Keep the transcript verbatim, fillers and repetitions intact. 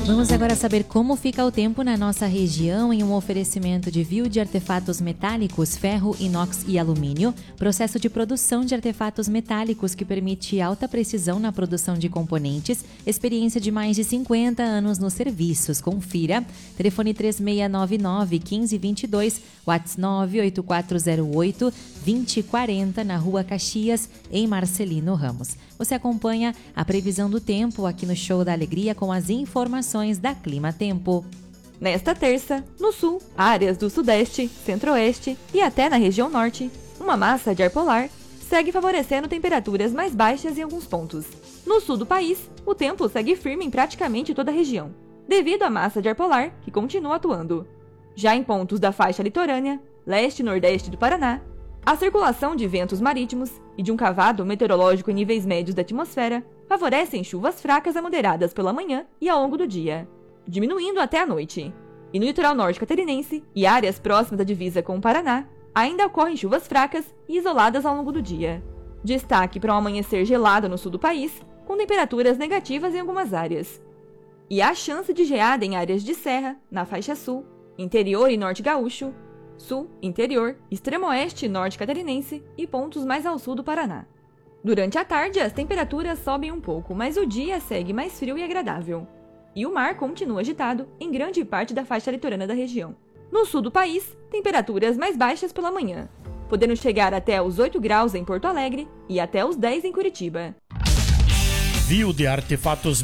Vamos agora saber como fica o tempo na nossa região em um oferecimento de Viu de Artefatos Metálicos, ferro, inox e alumínio, processo de produção de artefatos metálicos que permite alta precisão na produção de componentes, experiência de mais de cinquenta anos nos serviços. Confira. Telefone três seis nove nove, um cinco dois dois, WhatsApp nove oito quatro zero oito, dois zero quatro zero, na Rua Caxias, em Marcelino Ramos. Você acompanha a previsão do tempo aqui no Show da Alegria com as informações da Clima Tempo. Nesta terça, no sul, áreas do sudeste, centro-oeste e até na região norte, uma massa de ar polar segue favorecendo temperaturas mais baixas em alguns pontos. No sul do país, o tempo segue firme em praticamente toda a região, devido à massa de ar polar que continua atuando. Já em pontos da faixa litorânea, leste e nordeste do Paraná, a circulação de ventos marítimos e de um cavado meteorológico em níveis médios da atmosfera favorecem chuvas fracas a moderadas pela manhã e ao longo do dia, diminuindo até a noite. E no litoral norte catarinense e áreas próximas da divisa com o Paraná, ainda ocorrem chuvas fracas e isoladas ao longo do dia. Destaque para um amanhecer gelado no sul do país, com temperaturas negativas em algumas áreas. E há chance de geada em áreas de serra, na faixa sul, interior e norte gaúcho, sul, interior, extremo-oeste e norte catarinense e pontos mais ao sul do Paraná. Durante a tarde, as temperaturas sobem um pouco, mas o dia segue mais frio e agradável. E o mar continua agitado em grande parte da faixa litorânea da região. No sul do país, temperaturas mais baixas pela manhã, podendo chegar até os oito graus em Porto Alegre e até os dez em Curitiba. Viu de Artefatos